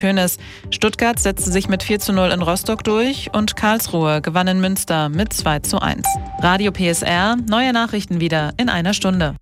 Hoeneß. Stuttgart setzte sich mit 4:0 in Rostock durch und Karlsruhe gewann in Münster mit 2:1. Radio PSR, neue Nachrichten wieder in einer Stunde.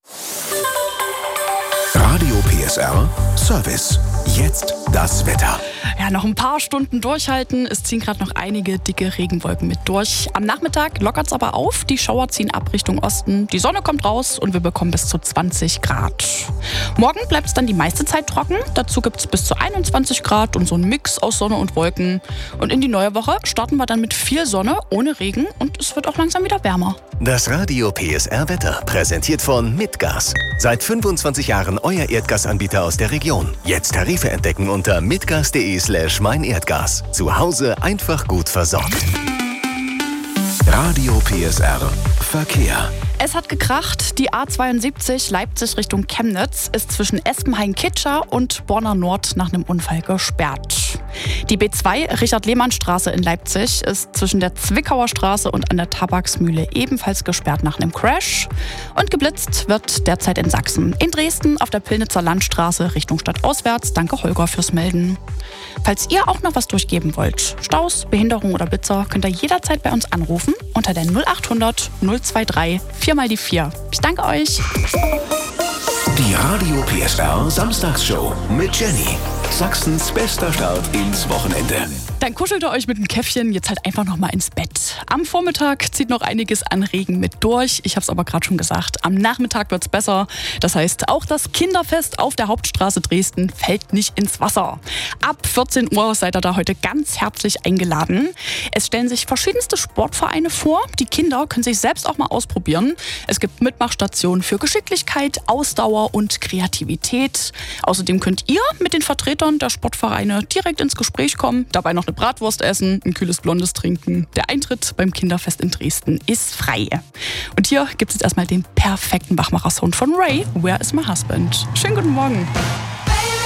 Radio PSR Service. Jetzt das Wetter. Ja, noch ein paar Stunden durchhalten. Es ziehen gerade noch einige dicke Regenwolken mit durch. Am Nachmittag lockert es aber auf. Die Schauer ziehen ab Richtung Osten. Die Sonne kommt raus und wir bekommen bis zu 20 Grad. Morgen bleibt es dann die meiste Zeit trocken. Dazu gibt es bis zu 21 Grad und so ein Mix aus Sonne und Wolken. Und in die neue Woche starten wir dann mit viel Sonne, ohne Regen und es wird auch langsam wieder wärmer. Das Radio PSR Wetter präsentiert von Mitgas. Seit 25 Jahren euer Erdgasanbieter aus der Region. Jetzt Tarife entdecken unter mitgas.de/meinerdgas. Zu Hause einfach gut versorgt. Radio PSR Verkehr. Es hat gekracht. Die A72 Leipzig Richtung Chemnitz ist zwischen Espenhain-Kitscher und Borna Nord nach einem Unfall gesperrt. Die B2 Richard-Lehmann-Straße in Leipzig ist zwischen der Zwickauer Straße und an der Tabaksmühle ebenfalls gesperrt nach einem Crash. Und geblitzt wird derzeit in Sachsen. In Dresden auf der Pillnitzer Landstraße Richtung stadtauswärts. Danke Holger fürs Melden. Falls ihr auch noch was durchgeben wollt, Staus, Behinderung oder Blitzer, könnt ihr jederzeit bei uns anrufen unter der 0800 023 4x4. Ich danke euch. Die Radio PSR Samstagsshow mit Jenny. Sachsens bester Start ins Wochenende. Dann kuschelt ihr euch mit einem Käffchen jetzt halt einfach noch mal ins Bett. Am Vormittag zieht noch einiges an Regen mit durch. Ich habe es aber gerade schon gesagt, am Nachmittag wird's besser. Das heißt, auch das Kinderfest auf der Hauptstraße Dresden fällt nicht ins Wasser. Ab 14 Uhr seid ihr da heute ganz herzlich eingeladen. Es stellen sich verschiedenste Sportvereine vor. Die Kinder können sich selbst auch mal ausprobieren. Es gibt Mitmachstationen für Geschicklichkeit, Ausdauer und Kreativität. Außerdem könnt ihr mit den Vertretern der Sportvereine direkt ins Gespräch kommen, dabei noch eine Bratwurst essen, ein kühles Blondes trinken. Der Eintritt beim Kinderfest in Dresden ist frei. Und hier gibt es jetzt erstmal den perfekten Wachmacher-Sound von Ray, Where is my husband? Schönen guten Morgen.